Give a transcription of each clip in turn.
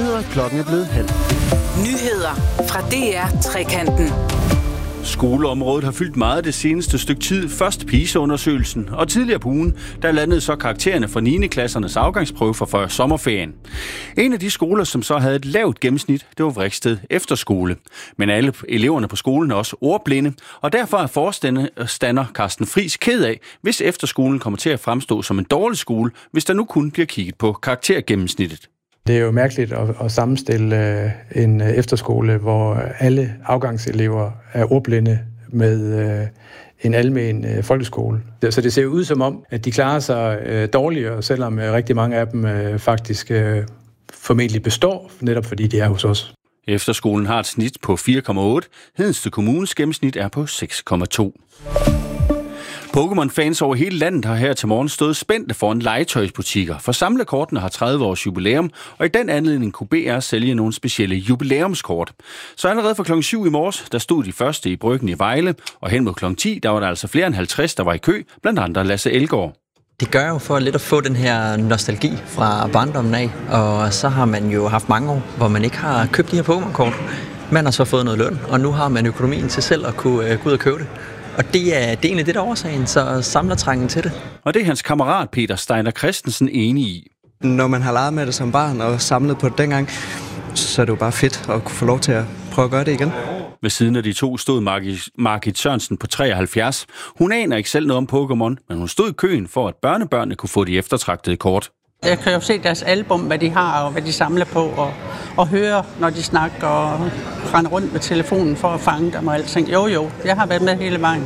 nyheder. Klokken er blevet 12:30. Nyheder fra DR Trekanten. Skoleområdet har fyldt meget det seneste stykke tid. Først PISA-undersøgelsen, og tidligere på ugen, der landede så karaktererne for 9. klassernes afgangsprøve for før sommerferien. En af de skoler, som så havde et lavt gennemsnit, det var Vriksted Efterskole. Men alle eleverne på skolen er også ordblinde, og derfor er forstander Carsten Friis ked af, hvis efterskolen kommer til at fremstå som en dårlig skole, hvis der nu kun bliver kigget på karaktergennemsnittet. Det er jo mærkeligt at sammenstille en efterskole, hvor alle afgangselever er ordblinde med en almen folkeskole. Så det ser ud som om, at de klarer sig dårligere, selvom rigtig mange af dem faktisk formentlig består, netop fordi de er hos os. Efterskolen har et snit på 4,8. Hedensted Kommunes gennemsnit er på 6,2. Pokémon-fans over hele landet har her til morgen stået spændte foran legetøjsbutikker, for samlekortene har 30 års jubilæum, og i den anledning kunne BR sælge nogle specielle jubilæumskort. Så allerede fra klokken 7 i morges, der stod de første i Bryggen i Vejle, og hen mod klokken 10, der var der altså flere end 50, der var i kø, blandt andre Lasse Elgaard. Det gør jo for lidt at få den her nostalgi fra barndommen af, og så har man jo haft mange år, hvor man ikke har købt de her Pokémon-kort. Man har så fået noget løn, og nu har man økonomien til selv at kunne gå ud og købe det. Og det er egentlig det, der er årsagen, så samler trangen til det. Og det er hans kammerat Peter Steiner Christensen enig i. Når man har leget med det som barn og samlet på det dengang, så er det jo bare fedt at kunne få lov til at prøve at gøre det igen. Ved siden af de to stod Margit Sørensen på 73. Hun aner ikke selv noget om Pokémon, men hun stod i køen for, at børnebørnene kunne få de eftertragtede kort. Jeg kan jo se deres album, hvad de har og hvad de samler på, og høre, når de snakker og render rundt med telefonen for at fange dem og alting. Jo, jeg har været med hele vejen.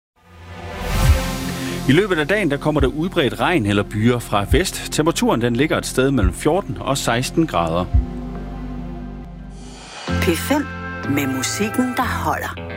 I løbet af dagen der kommer der udbredt regn eller byger fra vest. Temperaturen den ligger et sted mellem 14 og 16 grader. P5 med musikken, der holder.